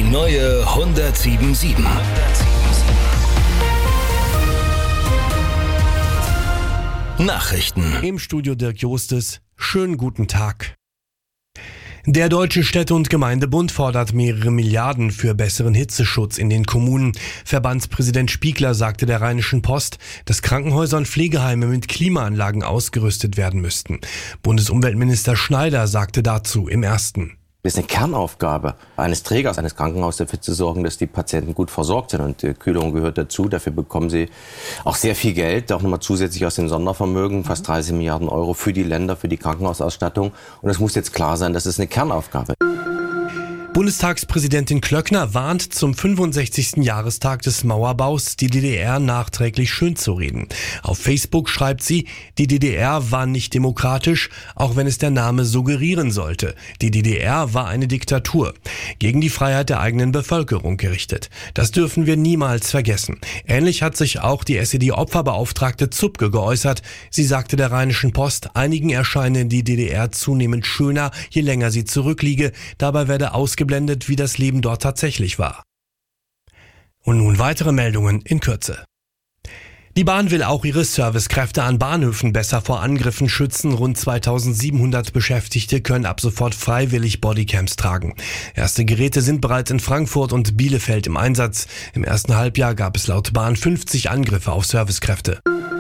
neue 107.7. Nachrichten. Im Studio Dirk Jostes. Schönen guten Tag. Der Deutsche Städte- und Gemeindebund fordert mehrere Milliarden für besseren Hitzeschutz in den Kommunen. Verbandspräsident Spiegler sagte der Rheinischen Post, dass Krankenhäuser und Pflegeheime mit Klimaanlagen ausgerüstet werden müssten. Bundesumweltminister Schneider sagte dazu im Ersten: Es ist eine Kernaufgabe eines Trägers eines Krankenhauses, dafür zu sorgen, dass die Patienten gut versorgt sind. Und die Kühlung gehört dazu. Dafür bekommen sie auch sehr viel Geld, auch nochmal zusätzlich aus den Sondervermögen, fast 30 Milliarden Euro für die Länder, für die Krankenhausausstattung. Und es muss jetzt klar sein, das ist eine Kernaufgabe. Bundestagspräsidentin Klöckner warnt, zum 65. Jahrestag des Mauerbaus die DDR nachträglich schönzureden. Auf Facebook schreibt sie, die DDR war nicht demokratisch, auch wenn es der Name suggerieren sollte. Die DDR war eine Diktatur, gegen die Freiheit der eigenen Bevölkerung gerichtet. Das dürfen wir niemals vergessen. Ähnlich hat sich auch die SED-Opferbeauftragte Zupke geäußert. Sie sagte der Rheinischen Post, einigen erscheine die DDR zunehmend schöner, je länger sie zurückliege. Dabei werde ausgeblendet, wie das Leben dort tatsächlich war. Und nun weitere Meldungen in Kürze. Die Bahn will auch ihre Servicekräfte an Bahnhöfen besser vor Angriffen schützen. Rund 2700 Beschäftigte können ab sofort freiwillig Bodycams tragen. Erste Geräte sind bereits in Frankfurt und Bielefeld im Einsatz. Im ersten Halbjahr gab es laut Bahn 50 Angriffe auf Servicekräfte.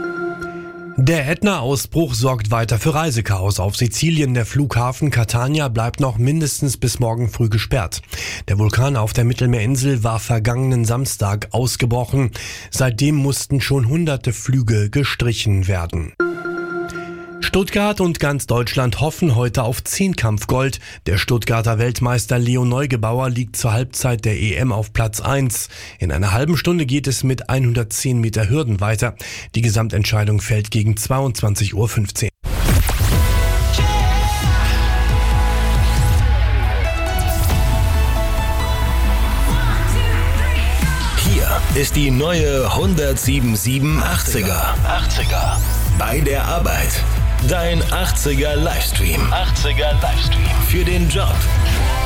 Der Ätna-Ausbruch sorgt weiter für Reisechaos auf Sizilien. Der Flughafen Catania bleibt noch mindestens bis morgen früh gesperrt. Der Vulkan auf der Mittelmeerinsel war vergangenen Samstag ausgebrochen. Seitdem mussten schon hunderte Flüge gestrichen werden. Stuttgart und ganz Deutschland hoffen heute auf Zehnkampfgold. Der Stuttgarter Weltmeister Leo Neugebauer liegt zur Halbzeit der EM auf Platz 1. In einer halben Stunde geht es mit 110 Meter Hürden weiter. Die Gesamtentscheidung fällt gegen 22:15 Uhr. Hier ist die neue 107.7 80er. Bei der Arbeit. Dein 80er Livestream. Für den Job.